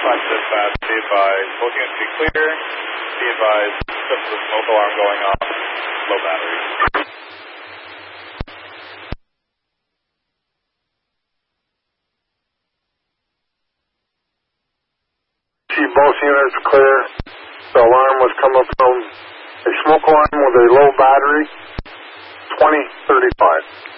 5 dispatch, be advised, both units be clear. Be advised, just the smoke alarm going off, low battery. Both units clear. The alarm was coming from a smoke alarm with a low battery, 2035.